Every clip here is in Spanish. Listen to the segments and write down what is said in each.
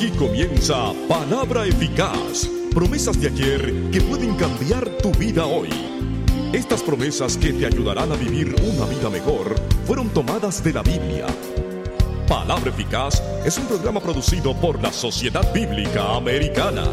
Aquí comienza Palabra Eficaz, promesas de ayer que pueden cambiar tu vida hoy. Estas promesas que te ayudarán a vivir una vida mejor fueron tomadas de la Biblia. Palabra Eficaz es un programa producido por la Sociedad Bíblica Americana.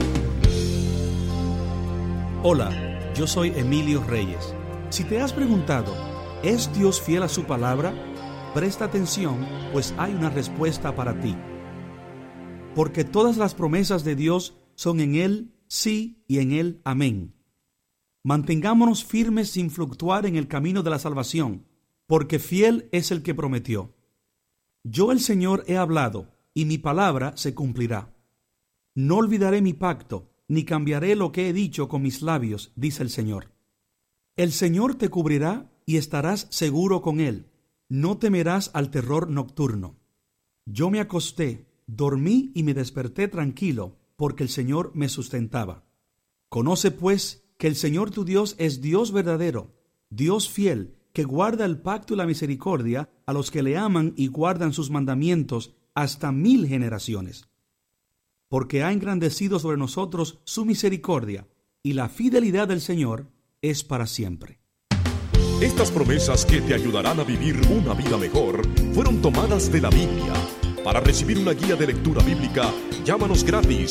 Hola, yo soy Emilio Reyes. Si te has preguntado, ¿es Dios fiel a su palabra? Presta atención, pues hay una respuesta para ti. Porque todas las promesas de Dios son en Él sí y en Él amén. Mantengámonos firmes sin fluctuar en el camino de la salvación, porque fiel es el que prometió. Yo el Señor he hablado, y mi palabra se cumplirá. No olvidaré mi pacto, ni cambiaré lo que he dicho con mis labios, dice el Señor. El Señor te cubrirá y estarás seguro con Él. No temerás al terror nocturno. Yo me acosté, dormí y me desperté tranquilo, porque el Señor me sustentaba. Conoce pues que el Señor tu Dios es Dios verdadero, Dios fiel, que guarda el pacto y la misericordia a los que le aman y guardan sus mandamientos hasta 1000 generaciones. Porque ha engrandecido sobre nosotros su misericordia, y la fidelidad del Señor es para siempre. Estas promesas que te ayudarán a vivir una vida mejor fueron tomadas de la Biblia. Para recibir una guía de lectura bíblica, llámanos gratis